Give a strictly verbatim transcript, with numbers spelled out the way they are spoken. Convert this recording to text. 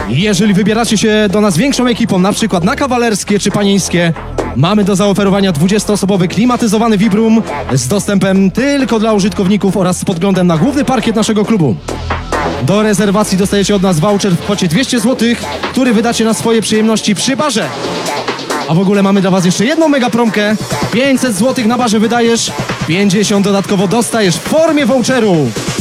Jeżeli wybieracie się do nas większą ekipą, na przykład na kawalerskie czy panieńskie, mamy do zaoferowania dwudziestoosobowy klimatyzowany V I P-room z dostępem tylko dla użytkowników oraz z podglądem na główny parkiet naszego klubu. Do rezerwacji dostajecie od nas voucher w kwocie dwieście złotych, który wydacie na swoje przyjemności przy barze. A w ogóle mamy dla was jeszcze jedną mega promkę. pięćset złotych na barze wydajesz, pięćdziesiąt dodatkowo dostajesz w formie voucheru.